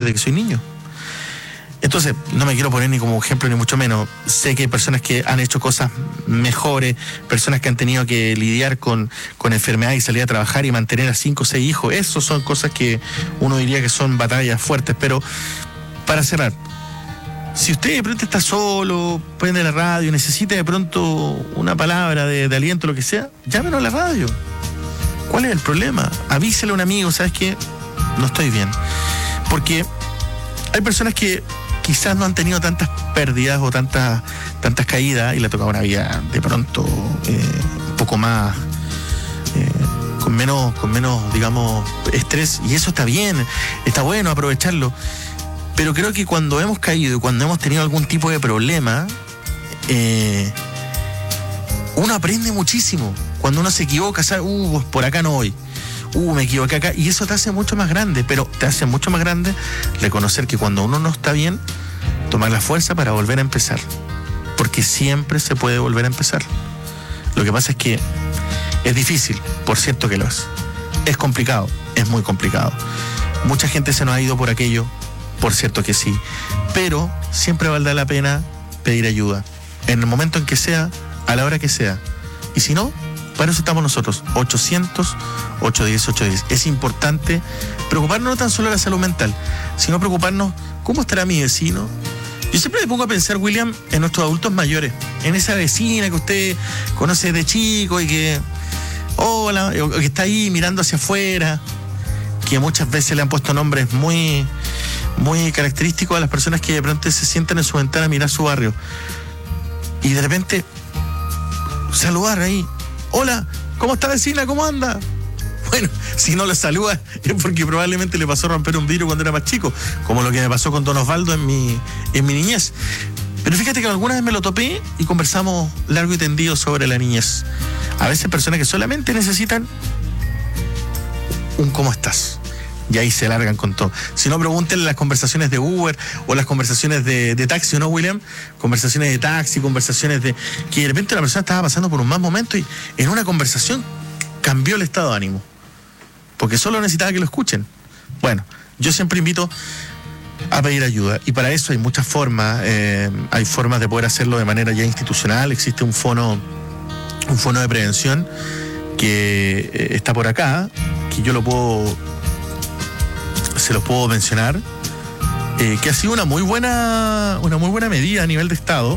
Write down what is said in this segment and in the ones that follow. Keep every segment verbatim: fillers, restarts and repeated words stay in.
desde que soy niño. Entonces, no me quiero poner ni como ejemplo ni mucho menos. Sé que hay personas que han hecho cosas mejores, personas que han tenido que lidiar con, con enfermedades y salir a trabajar y mantener a cinco o seis hijos. Eso son cosas que uno diría que son batallas fuertes. Pero, para cerrar, si usted de pronto está solo, prende la radio, necesita de pronto una palabra de, de aliento, lo que sea, llámenos a la radio. ¿Cuál es el problema? Avísele a un amigo, ¿sabes qué? No estoy bien. Porque hay personas que quizás no han tenido tantas pérdidas o tantas tantas caídas y le ha tocado una vida de pronto eh, un poco más eh, con menos con menos digamos estrés, y eso está bien, está bueno aprovecharlo, pero creo que cuando hemos caído y cuando hemos tenido algún tipo de problema, eh, uno aprende muchísimo. Cuando uno se equivoca, sabe, uh, por acá no voy, uh, me equivoqué acá, y eso te hace mucho más grande, pero te hace mucho más grande reconocer que cuando uno no está bien, tomar la fuerza para volver a empezar, porque siempre se puede volver a empezar. Lo que pasa es que es difícil, por cierto que lo es, es complicado, es muy complicado. Mucha gente se nos ha ido por aquello, por cierto que sí, pero siempre valdrá la pena pedir ayuda, en el momento en que sea, a la hora que sea, y si no, para eso estamos nosotros, ochocientos, ochocientos diez, ochocientos diez. Es importante preocuparnos no tan solo de la salud mental, sino preocuparnos cómo estará mi vecino. Yo siempre me pongo a pensar, William, en nuestros adultos mayores, en esa vecina que usted conoce de chico y que, hola, o que está ahí mirando hacia afuera, que muchas veces le han puesto nombres muy, muy característicos a las personas que de pronto se sientan en su ventana a mirar su barrio. Y de repente, saludar ahí. Hola, ¿cómo está vecina? ¿Cómo anda? Bueno, si no le saluda es porque probablemente le pasó a romper un vidrio cuando era más chico, como lo que me pasó con Don Osvaldo en mi, en mi niñez. Pero fíjate que alguna vez me lo topé y conversamos largo y tendido sobre la niñez. A veces personas que solamente necesitan un ¿cómo estás? Y ahí se largan con todo. Si no, pregúntenle las conversaciones de Uber o las conversaciones de, de taxi, ¿no, William? Conversaciones de taxi, conversaciones de... que de repente la persona estaba pasando por un mal momento y en una conversación cambió el estado de ánimo. Porque solo necesitaba que lo escuchen. Bueno, yo siempre invito a pedir ayuda. Y para eso hay muchas formas. Eh, hay formas de poder hacerlo de manera ya institucional. Existe un fono, un fono de prevención que eh, está por acá, que yo lo puedo... se los puedo mencionar, eh, que ha sido una muy buena una muy buena medida a nivel de Estado,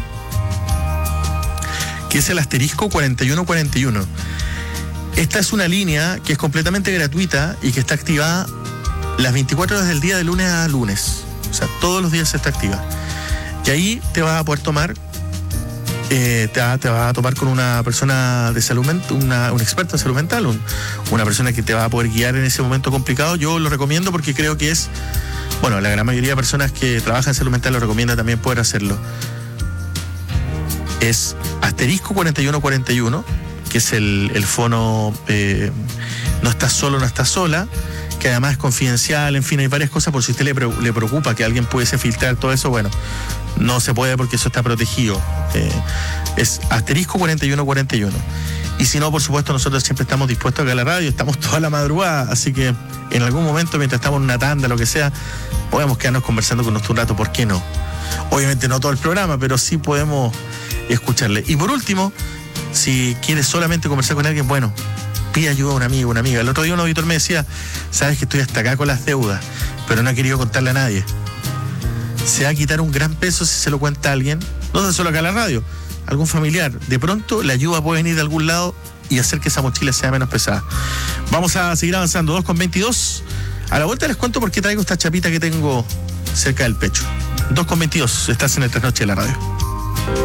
que es el asterisco cuarenta y uno cuarenta y uno. Esta es una línea que es completamente gratuita y que está activada las veinticuatro horas del día, de lunes a lunes. O sea, todos los días está activa. Y ahí te vas a poder tomar, eh, te, va, te vas a tomar con una persona de salud mental, una, un experto en salud mental, un, una persona que te va a poder guiar en ese momento complicado. Yo lo recomiendo porque creo que es, bueno, la gran mayoría de personas que trabajan en salud mental lo recomienda también poder hacerlo. Es asterisco cuarenta y uno cuarenta y uno, que es el, el fono eh, No estás solo, no estás sola, que además es confidencial. En fin, hay varias cosas. Por si a usted le, pre- le preocupa que alguien pudiese filtrar todo eso, bueno, no se puede porque eso está protegido. Eh, es asterisco cuarenta y uno cuarenta y uno. Y si no, por supuesto, nosotros siempre estamos dispuestos acá a la radio, estamos toda la madrugada, así que en algún momento, mientras estamos en una tanda, lo que sea, podemos quedarnos conversando con nuestro un rato, ¿por qué no? Obviamente no todo el programa, pero sí podemos escucharle. Y por último, si quieres solamente conversar con alguien, bueno, pide ayuda a un amigo, una amiga. El otro día un auditor me decía, sabes que estoy hasta acá con las deudas, pero no he querido contarle a nadie. Se va a quitar un gran peso si se lo cuenta a alguien, no solo acá en la radio, algún familiar. De pronto la ayuda puede venir de algún lado y hacer que esa mochila sea menos pesada. Vamos a seguir avanzando, dos con veintidós. A la vuelta les cuento por qué traigo esta chapita que tengo cerca del pecho. dos con veintidós, estás en el Trasnoche de la radio.